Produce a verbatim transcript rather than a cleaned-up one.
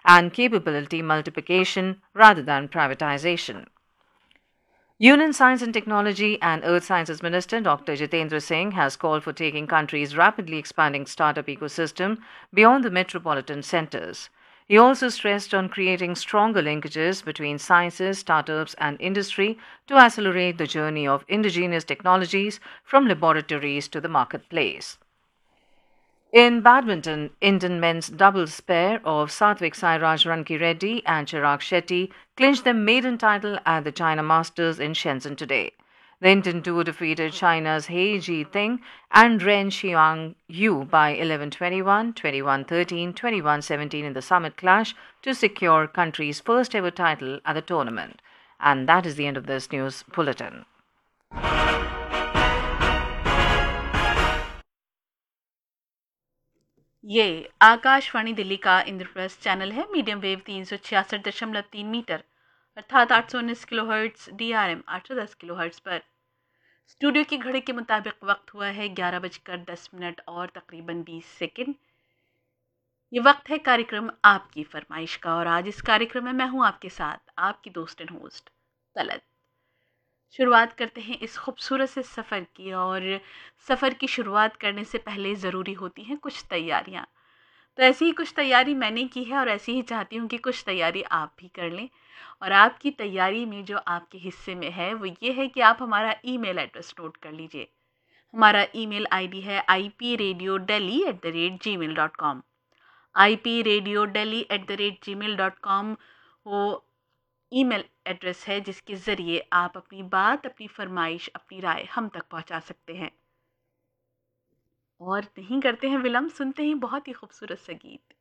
and capability multiplication rather than privatization. Union Science and Technology and Earth Sciences Minister Doctor Jitendra Singh has called for taking country's rapidly expanding startup ecosystem beyond the metropolitan centers. He also stressed on creating stronger linkages between sciences, startups, and industry to accelerate the journey of indigenous technologies from laboratories to the marketplace. In badminton, Indian men's doubles pair of Satvik Sairaj Ranki Reddy and Chirag Shetty clinched their maiden title at the China Masters in Shenzhen today. The Indian duo defeated China's He Ji-ting and Ren Xiang Yu by eleven twenty-one, twenty-one thirteen, twenty-one seventeen in the summit clash to secure country's first ever title at the tournament. And that is the end of this news bulletin. ये आकाशवाणी दिल्ली का Indraprastha channel है। Medium wave तीन सौ छियासठ दशमलव तीन metre अर्थात आठ सौ उन्नीस kilo hertz, D R M आठ सौ दस किलो हर्ट्स पर। स्टूडियो की घड़ी के मुताबिक वक्त हुआ है ग्यारह बजकर दस मिनट और तकरीबन बीस सेकंड। ये वक्त है कार्यक्रम आपकी फरमाइश का, और आज इस कार्यक्रम में मैं हूँ आपके साथ, आपकी दोस्त एंड होस्ट तलत। शुरुआत करते हैं इस खूबसूरत से सफ़र की, और सफ़र की शुरुआत करने से पहले ज़रूरी होती हैं कुछ तैयारियां। तो ऐसी ही कुछ तैयारी मैंने की है, और ऐसी ही चाहती हूँ कि कुछ तैयारी आप भी कर लें। और आपकी तैयारी में जो आपके हिस्से में है वो ये है कि आप हमारा ईमेल एड्रेस नोट कर लीजिए। हमारा ईमेल आईडी है I P radio daily at the rate ji mail dot com. I P radio daily at the rate ji mail dot com वो ईमेल एड्रेस है जिसके ज़रिए आप अपनी बात, अपनी फरमाइश, अपनी राय हम तक पहुंचा सकते हैं। और नहीं करते हैं विलम्ब, सुनते हैं बहुत ही खूबसूरत सा गीत।